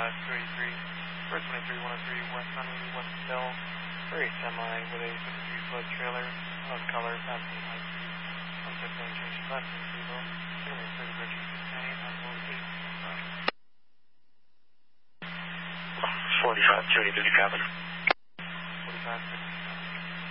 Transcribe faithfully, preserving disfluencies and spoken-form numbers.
thirty-three, first twenty-three, one oh three, West Honolulu, West Hill, for a semi with a fifty-three foot trailer of color, passing high speed, one fifth lane change left and zero, second lane thirty bridge six ninety on road eight, forty-five, Judy, did you copy? forty-five,